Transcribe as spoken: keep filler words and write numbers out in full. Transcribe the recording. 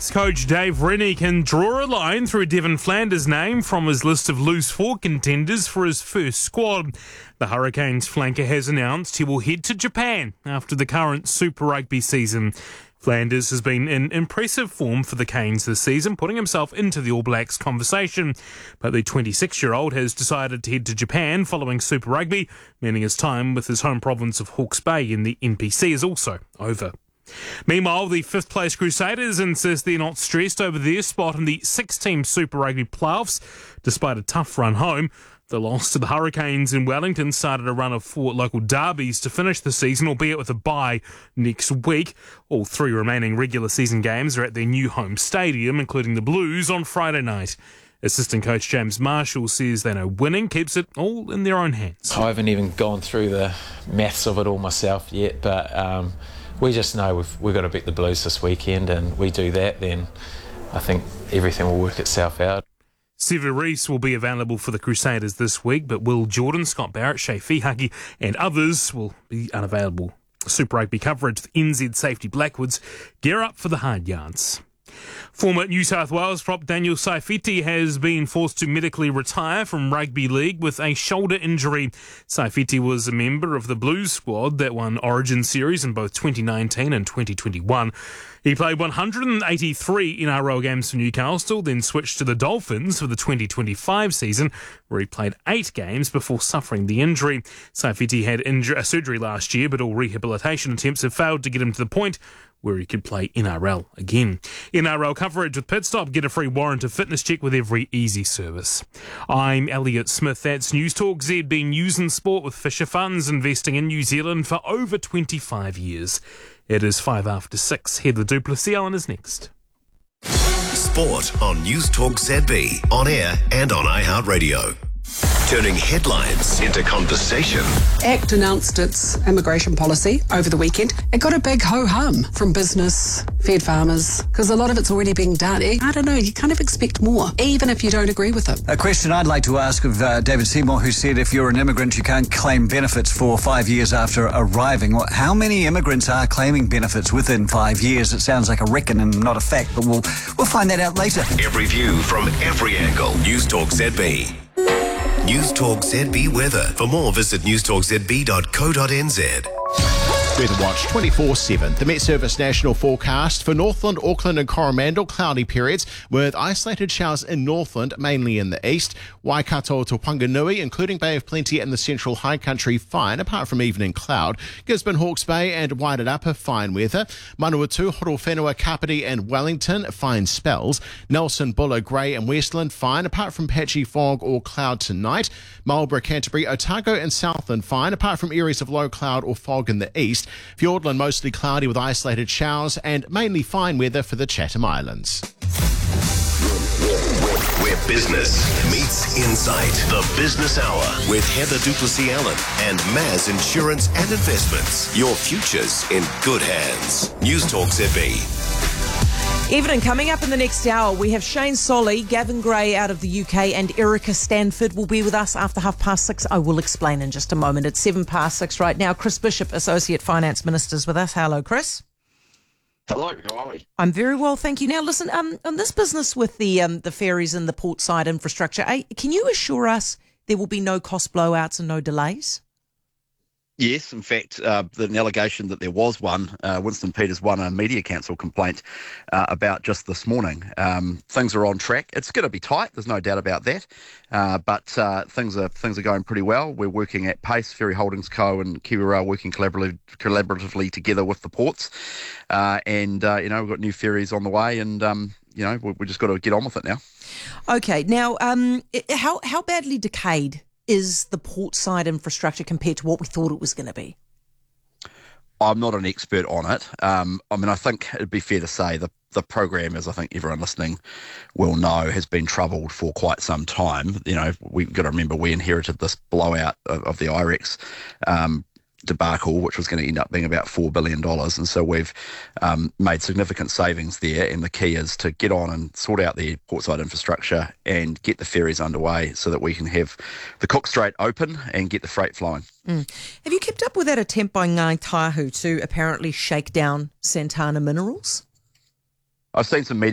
Blacks coach Dave Rennie can draw a line through Devon Flanders' name from his list of loose forward contenders for his first squad. The Hurricanes flanker has announced he will head to Japan after the current Super Rugby season. Flanders has been in impressive form for the Canes this season, putting himself into the All Blacks conversation. But the twenty-six-year-old has decided to head to Japan following Super Rugby, meaning his time with his home province of Hawke's Bay in the N P C is also over. Meanwhile, the fifth-place Crusaders insist they're not stressed over their spot in the six-team Super Rugby playoffs. Despite a tough run home, the loss to the Hurricanes in Wellington started a run of four local derbies to finish the season, albeit with a bye next week. All three remaining regular season games are at their new home stadium, including the Blues on Friday night. Assistant coach James Marshall says they know winning keeps it all in their own hands. I haven't even gone through the maths of it all myself yet, but um, we just know we've, we've got to beat the Blues this weekend, and we do that, then I think everything will work itself out. Sevu Reece will be available for the Crusaders this week, but Will Jordan, Scott Barrett, Shea Fihaki and others will be unavailable. Super Rugby coverage with N Z Safety Blackwoods gear up for the hard yards. Former New South Wales prop Daniel Saifiti has been forced to medically retire from rugby league with a shoulder injury. Saifiti was a member of the Blues squad that won Origin Series in both twenty nineteen and twenty twenty-one. He played one hundred eighty-three N R L games for Newcastle, then switched to the Dolphins for the twenty twenty-five season, where he played eight games before suffering the injury. Saifiti had injury, uh, surgery last year, but all rehabilitation attempts have failed to get him to the point where he could play N R L again. N R L coverage with Pitstop. Get a free warrant of fitness check with every easy service. I'm Elliot Smith. That's News Talk Z B News and Sport with Fisher Funds, investing in New Zealand for over twenty-five years. It is five after six. Heather Duplessis Allen is next. Sport on News Talk Z B, on air and on iHeartRadio. Turning headlines into conversation. ACT announced its immigration policy over the weekend. It got a big ho-hum from business, fed farmers, because a lot of it's already being done. I don't know, you kind of expect more, even if you don't agree with it. A question I'd like to ask of uh, David Seymour, who said if you're an immigrant, you can't claim benefits for five years after arriving. Well, how many immigrants are claiming benefits within five years? It sounds like a reckon and not a fact, but we'll, we'll find that out later. Every view from every angle. News Talk Z B. News Talk Z B weather. For more, visit news talk z b dot co dot n z. Weather Watch twenty-four seven. The Met Service National Forecast for Northland, Auckland and Coromandel, cloudy periods with isolated showers in Northland, mainly in the east. Waikato to Whanganui, including Bay of Plenty and the central high country, fine, apart from evening cloud. Gisborne, Hawke's Bay and Wairarapa, fine weather. Manawatu, Horowhenua, Kapiti and Wellington, fine spells. Nelson, Buller, Grey and Westland, fine, apart from patchy fog or cloud tonight. Marlborough, Canterbury, Otago and Southland, fine, apart from areas of low cloud or fog in the east. Fiordland, mostly cloudy with isolated showers and mainly fine weather for the Chatham Islands. Where business meets insight. The Business Hour with Heather Duplessis Allen and Maz Insurance and Investments. Your future's in good hands. News Talk Z B. Evening, coming up in the next hour, we have Shane Solly, Gavin Gray out of the U K and Erica Stanford will be with us after half past six. I will explain in just a moment. It's seven past six right now. Chris Bishop, Associate Finance Minister, is with us. Hello, Chris. Hello, how are we? I'm very well, thank you. Now, listen, um, on this business with the um, the ferries and the portside infrastructure, eh, can you assure us there will be no cost blowouts and no delays? Yes, in fact, uh, the allegation that there was one, uh, Winston Peters won a Media Council complaint uh, about just this morning. Um, things are on track. It's going to be tight, there's no doubt about that, uh, but uh, things are things are going pretty well. We're working at pace. Ferry Holdings Co and Kiwi Rail working collaboratively, collaboratively together with the ports, uh, and uh, you know we've got new ferries on the way, and um, you know we we just got to get on with it now. Okay, now um, how how badly decayed is the portside infrastructure compared to what we thought it was going to be? I'm not an expert on it. Um, I mean, I think it'd be fair to say the the program, as I think everyone listening will know, has been troubled for quite some time. You know, we've got to remember we inherited this blowout of, of the I REX um, debacle, which was going to end up being about four billion dollars. And so we've um, made significant savings there. And the key is to get on and sort out the portside infrastructure and get the ferries underway so that we can have the Cook Strait open and get the freight flowing. Mm. Have you kept up with that attempt by Ngāi Tahu to apparently shake down Santana Minerals? I've seen some media